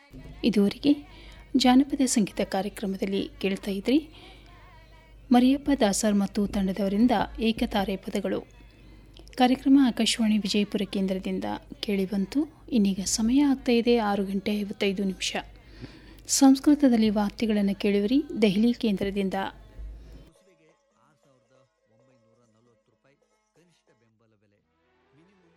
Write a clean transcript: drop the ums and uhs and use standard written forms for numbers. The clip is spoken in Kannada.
ಇದುವರೆಗೆ ಜಾನಪದ ಸಂಗೀತ ಕಾರ್ಯಕ್ರಮದಲ್ಲಿ ಕೇಳ್ತಾ ಇದ್ರಿ ಮರಿಯಪ್ಪ ದಾಸರ್ ಮತ್ತು ತಂಡದವರಿಂದ ಏಕತಾರೆ ಪದಗಳು. ಕಾರ್ಯಕ್ರಮ ಆಕಾಶವಾಣಿ ವಿಜಯಪುರ ಕೇಂದ್ರದಿಂದ ಕೇಳಿಬಂತು. ಇನ್ನೀಗ ಸಮಯ ಆಗ್ತಾ ಇದೆ 6:55. ಸಂಸ್ಕೃತದಲ್ಲಿ ವಾರ್ತೆಗಳನ್ನು ಕೇಳುವಿರಿ ದೆಹಲಿ ಕೇಂದ್ರದಿಂದ.